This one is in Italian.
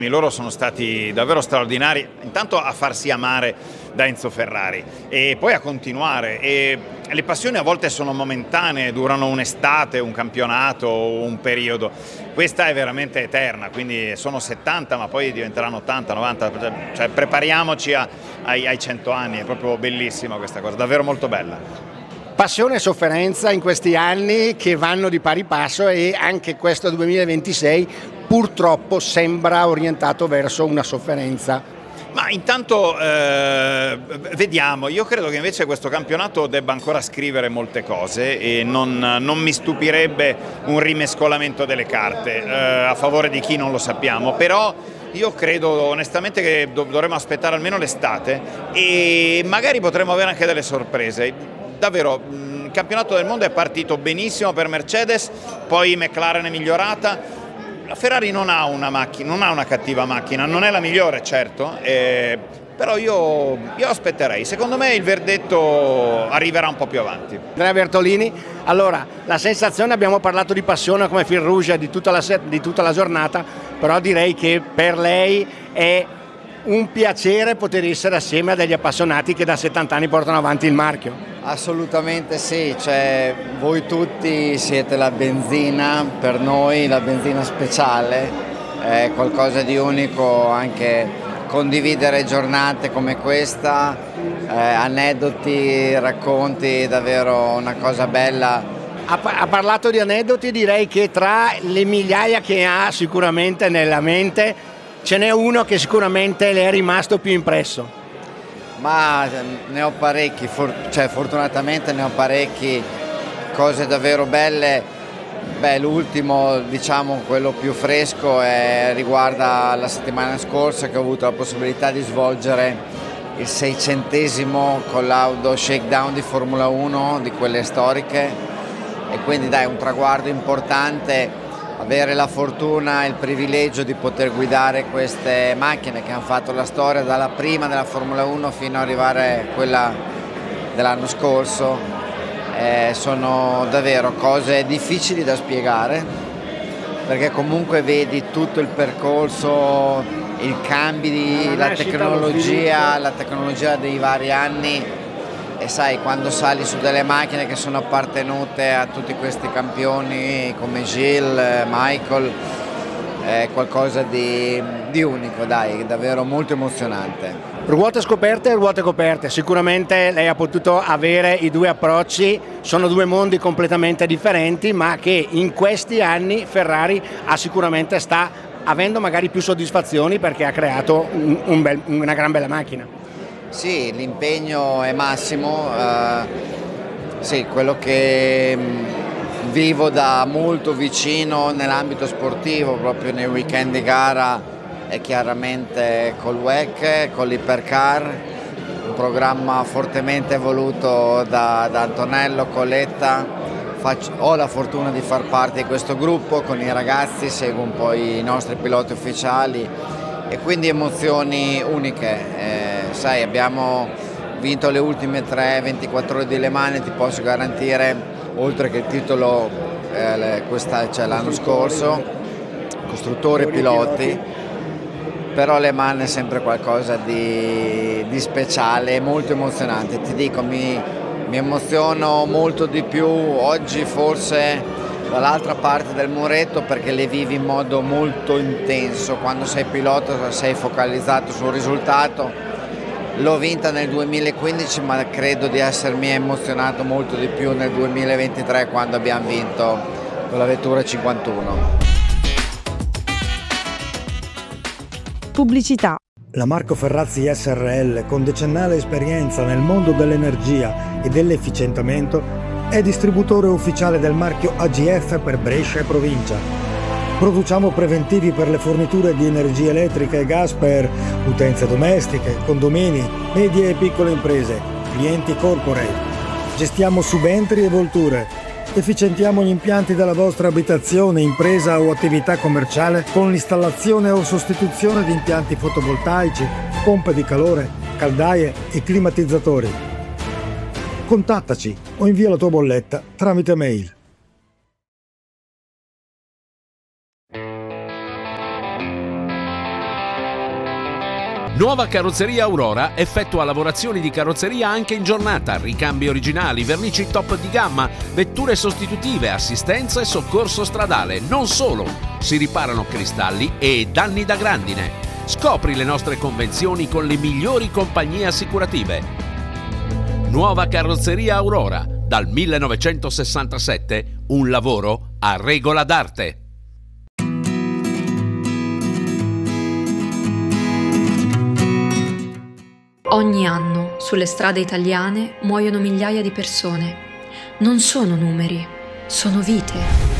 Loro sono stati davvero straordinari, intanto a farsi amare da Enzo Ferrari e poi a continuare. E le passioni a volte sono momentanee, durano un'estate, un campionato, un periodo. Questa è veramente eterna, quindi sono 70 ma poi diventeranno 80, 90, cioè prepariamoci ai 100 anni, è proprio bellissima questa cosa, davvero molto bella. Passione e sofferenza in questi anni che vanno di pari passo, e anche questo 2026 purtroppo sembra orientato verso una sofferenza. Ma intanto vediamo, io credo che invece questo campionato debba ancora scrivere molte cose e non mi stupirebbe un rimescolamento delle carte a favore di chi non lo sappiamo, però io credo onestamente che dovremo aspettare almeno l'estate e magari potremo avere anche delle sorprese. Davvero, il campionato del mondo è partito benissimo per Mercedes, poi McLaren è migliorata. La Ferrari non ha una macchina, non ha una cattiva macchina, non è la migliore certo, però io aspetterei. Secondo me il verdetto arriverà un po' più avanti. Andrea Bertolini, allora la sensazione, abbiamo parlato di passione come fil rouge di tutta la giornata, però direi che per lei è un piacere poter essere assieme a degli appassionati che da 70 anni portano avanti il marchio. Assolutamente sì, cioè, voi tutti siete la benzina, per noi la benzina speciale, è qualcosa di unico anche condividere giornate come questa, aneddoti, racconti, davvero una cosa bella. Ha parlato di aneddoti, direi che tra le migliaia che ha sicuramente nella mente ce n'è uno che sicuramente le è rimasto più impresso. Ma ne ho parecchi, fortunatamente ne ho parecchi, cose davvero belle. Beh, l'ultimo, diciamo quello più fresco, riguarda la settimana scorsa che ho avuto la possibilità di svolgere il 600° collaudo shakedown di Formula 1, di quelle storiche, e quindi dai, un traguardo importante. Avere la fortuna e il privilegio di poter guidare queste macchine che hanno fatto la storia dalla prima della Formula 1 fino ad arrivare a quella dell'anno scorso, sono davvero cose difficili da spiegare, perché comunque vedi tutto il percorso, i cambi, la tecnologia dei vari anni. E sai, quando sali su delle macchine che sono appartenute a tutti questi campioni come Gilles, Michael, è qualcosa di unico, dai, davvero molto emozionante. Ruote scoperte e ruote coperte, sicuramente lei ha potuto avere i due approcci, sono due mondi completamente differenti, ma che in questi anni Ferrari sicuramente sta avendo magari più soddisfazioni perché ha creato una gran bella macchina. Sì, l'impegno è massimo, sì, quello che vivo da molto vicino nell'ambito sportivo, proprio nei weekend di gara, è chiaramente col WEC, con l'Ipercar, un programma fortemente voluto da Antonello Coletta. Ho la fortuna di far parte di questo gruppo con i ragazzi, seguo un po' i nostri piloti ufficiali e quindi emozioni uniche. Sai, abbiamo vinto le ultime 24 ore di Le Mans e ti posso garantire, oltre che il titolo l'anno scorso, costruttori e piloti, però Le Mans è sempre qualcosa di speciale e molto emozionante. Ti dico, mi emoziono molto di più oggi forse dall'altra parte del muretto, perché le vivi in modo molto intenso. Quando sei pilota sei focalizzato sul risultato. L'ho vinta nel 2015, ma credo di essermi emozionato molto di più nel 2023 quando abbiamo vinto con la vettura 51. Pubblicità. La Marco Ferrazzi SRL, con decennale esperienza nel mondo dell'energia e dell'efficientamento, è distributore ufficiale del marchio AGF per Brescia e provincia. Produciamo preventivi per le forniture di energia elettrica e gas per utenze domestiche, condomini, medie e piccole imprese, clienti corporate. Gestiamo subentri e volture. Efficientiamo gli impianti della vostra abitazione, impresa o attività commerciale con l'installazione o sostituzione di impianti fotovoltaici, pompe di calore, caldaie e climatizzatori. Contattaci o invia la tua bolletta tramite mail. Nuova Carrozzeria Aurora effettua lavorazioni di carrozzeria anche in giornata, ricambi originali, vernici top di gamma, vetture sostitutive, assistenza e soccorso stradale. Non solo, si riparano cristalli e danni da grandine. Scopri le nostre convenzioni con le migliori compagnie assicurative. Nuova Carrozzeria Aurora, dal 1967, un lavoro a regola d'arte. Ogni anno sulle strade italiane muoiono migliaia di persone. Non sono numeri, sono vite.